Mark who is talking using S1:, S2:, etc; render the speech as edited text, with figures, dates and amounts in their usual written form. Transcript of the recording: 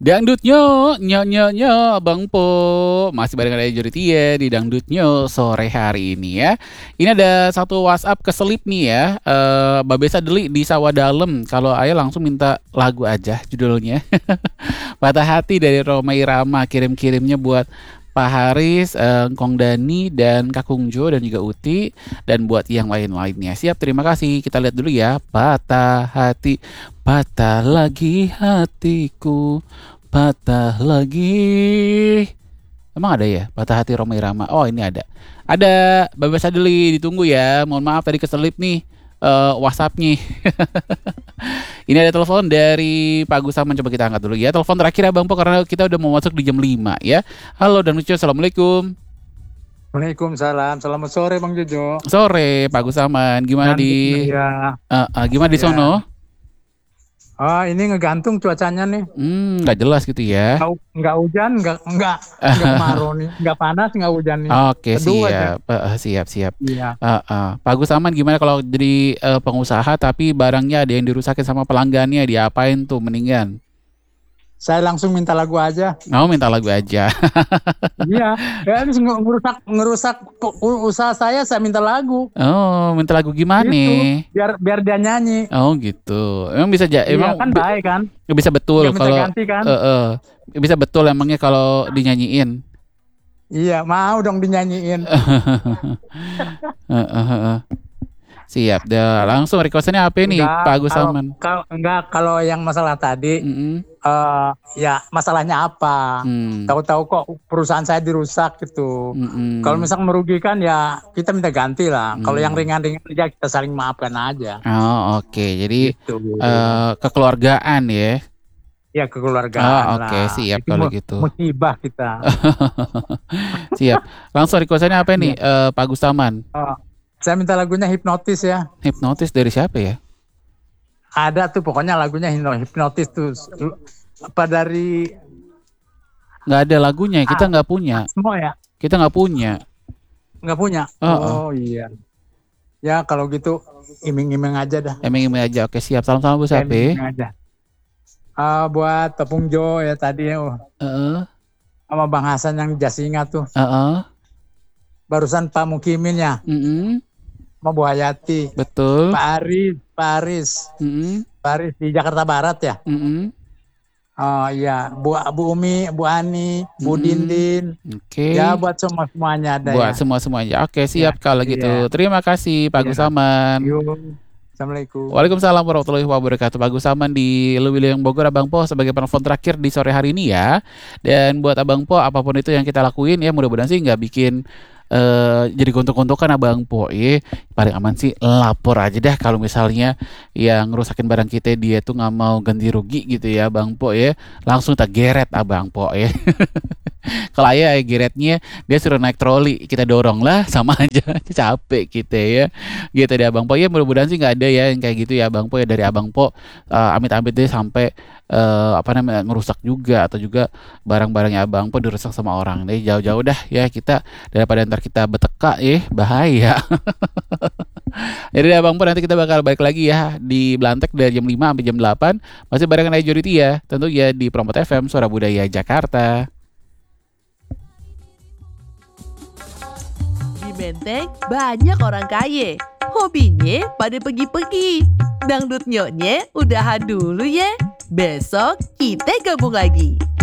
S1: Dangdutnya, nyo, Bang Po. Masih bareng ada Juriti ya di Dangdutnya sore hari ini ya. Ini ada satu WhatsApp keselip nih ya. Babesa Deli di sawah dalem. Kalau ayah langsung minta lagu aja judulnya. Patah Hati dari Roma Irama. Kirim-kirimnya buat Pak Haris, Kong Dani, dan Kakung Jo, dan juga Uti, dan buat yang lain-lainnya. Siap, terima kasih. Kita lihat dulu ya. Patah hati, patah lagi hatiku, patah lagi. Emang ada ya? Patah hati Roma Irama. Oh, ini ada. Ada, Bapak Sadeli, ditunggu ya. Mohon maaf tadi keselip nih WhatsApp-nya. Ini ada telepon dari Pak Gusaman, coba kita angkat dulu ya. Telepon terakhir ya Bang Po, karena kita udah mau masuk di jam 5 ya. Halo dan lucu, assalamualaikum.
S2: Waalaikumsalam, selamat sore Bang Jojo.
S1: Sore Pak Gusaman, gimana di
S2: Ya,
S1: gimana di sono?
S2: ini ngegantung cuacanya nih.
S1: Nggak jelas gitu ya.
S2: Nggak hujan, nggak kemarau nih. Nggak panas, nggak hujan nih.
S1: Oke,
S2: Teduh aja.
S1: siap.
S2: Iya.
S1: Pak Gusaman, gimana kalau jadi pengusaha tapi barangnya ada yang dirusakin sama pelanggannya, diapain tuh mendingan?
S2: Saya langsung minta lagu aja.
S1: Mau minta lagu aja.
S2: Iya, ya ini ngerusak usaha saya minta lagu.
S1: Oh, minta lagu gimana?
S2: Gitu. Biar dia nyanyi.
S1: Oh gitu. Emang bisa
S2: Iya
S1: emang
S2: kan baik kan?
S1: bisa betul
S2: Dia minta
S1: kalau
S2: ganti kan?
S1: bisa betul emangnya kalau dinyanyiin.
S2: Iya, mau dong dinyanyiin.
S1: Siap. Dah langsung requestannya apa nih Pak Agus Salman?
S2: Kalau yang masalah tadi, ya masalahnya apa? Tahu-tahu kok perusahaan saya dirusak gitu. Kalau misalnya merugikan ya kita minta ganti lah. Kalau yang ringan-ringan aja kita saling maafkan aja.
S1: Oh oke. Jadi
S2: gitu.
S1: kekeluargaan ya?
S2: Ya kekeluargaan lah.
S1: Oke, siap itu kalau gitu.
S2: Musibah kita.
S1: Siap. Langsung requestannya apa nih Pak Agus Salman?
S2: Saya minta lagunya Hipnotis ya.
S1: Hipnotis dari siapa ya?
S2: Ada tuh pokoknya lagunya Hipnotis tuh. Apa dari?
S1: Nggak ada lagunya, kita nggak punya.
S2: Semua ya?
S1: Kita nggak punya.
S2: Nggak punya? Oh iya. Ya kalau gitu iming-iming aja dah.
S1: Iming-iming aja, oke siap. Salam-salam Bu Sapi.
S2: Iming aja. Buat Tepung Jo ya tadi ya. Sama Bang Hasan yang di Jasinga tuh. Barusan Pak Mukimin ya. Sama Bu Hayati.
S1: Betul.
S2: Pak Aris. Pak Aris di Jakarta Barat ya. Oh iya, Bu Umi, Bu Ani, Bu Dindin.
S1: Oke.
S2: Ya buat semuanya ada.
S1: Buat semuanya. Oke, siap kalau gitu. Terima kasih Pak Gusaman.
S2: Assalamualaikum.
S1: Waalaikumsalam warahmatullahi wabarakatuh. Pak Gusaman di Lewiliang Bogor, Abang Po sebagai penelpon terakhir di sore hari ini ya. Dan buat Abang Po, apapun itu yang kita lakuin ya, mudah-mudahan sih nggak bikin jadi gontok-gontokan Abang Po ya. Paling aman sih lapor aja deh kalau misalnya yang ngerusakin barang kita dia tuh nggak mau ganti rugi gitu ya Bang Po ya. Langsung tak geret Abang Po ya. Kalau ayah geretnya dia suruh naik troli, kita dorong lah, sama aja. Capek kita ya. Gitu deh Abang Po ya, mudah-mudahan sih nggak ada ya yang kayak gitu ya Abang Po ya. Dari Abang Po amit-amit deh sampai ngerusak juga, atau juga barang-barangnya Abang Po dirusak sama orang. Deh jauh-jauh dah ya kita, daripada ntar kita beteka ya, bahaya. Jadi Abang Po nanti kita bakal balik lagi ya di Blantek dari jam 5 sampai jam 8. Masih barengan Majority ya, tentu ya di Promot FM Suara Budaya Jakarta.
S3: Di Menteng banyak orang kaya. Hobinya pada pergi-pergi. Dangdut nyoknya udahan dulu ya. Besok kita gabung lagi.